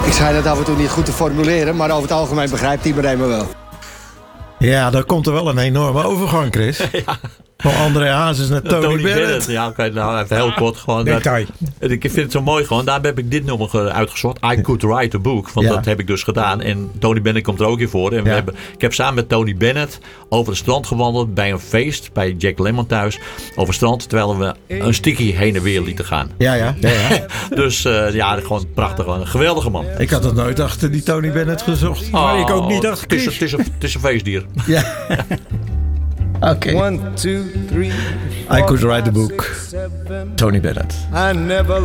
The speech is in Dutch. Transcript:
Ik zei dat af en toe niet goed te formuleren, maar over het algemeen begrijpt iedereen me wel. Ja, daar komt er wel een enorme overgang, Chris. Ja. Van André Hazes naar Tony Bennett. Ja, oké, nou even heel kort. Gewoon, Detail. Ik vind het zo mooi gewoon. Daarom heb ik dit nummer uitgezocht. I Could Write a Book. Want dat heb ik dus gedaan. En Tony Bennett komt er ook in voor. En ik heb samen met Tony Bennett over het strand gewandeld. Bij een feest. Bij Jack Lemmon thuis. Over het strand. Terwijl we een sticky heen en weer lieten gaan. Ja. Dus gewoon prachtig. Een geweldige man. Ik had het nooit achter die Tony Bennett gezocht. Maar ik ook niet achter Chris. Het is een feestdier. Ja. Oké. 1, 2, 3. I Could Write a Book. Tony Bennett. I never